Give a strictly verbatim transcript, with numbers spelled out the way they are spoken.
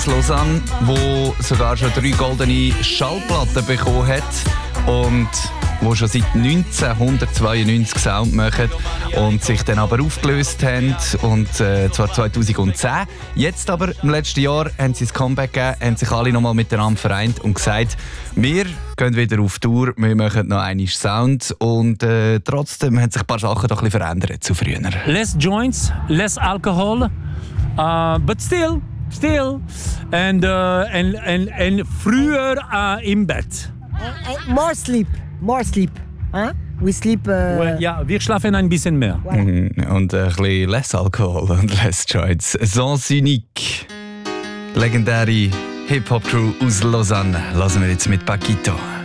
Lausanne, wo sogar schon drei goldene Schallplatten bekommen hat und wo schon seit neunzehnhundertzweiundneunzig Sound machen und sich dann aber aufgelöst haben, und äh, zwar zweitausendzehn. Jetzt aber, im letzten Jahr, haben sie das Comeback gegeben, haben sich alle nochmal miteinander vereint und gesagt, wir gehen wieder auf Tour, wir machen noch einmal Sound, und äh, trotzdem haben sich ein paar Sachen doch ein bisschen verändert zu früher. Less joints, less alcohol, uh, but still, still, and, uh, and, and, and früher uh, im Bett. Uh, uh, more sleep. More sleep. Huh? We sleep. Uh... Well, ja, wir schlafen ein bisschen mehr. Voilà. Mhm. Und ein bisschen less Alkohol und less Joints. Sens Unique. Legendäre Hip-Hop-Crew aus Lausanne. Lassen wir jetzt mit Paquito.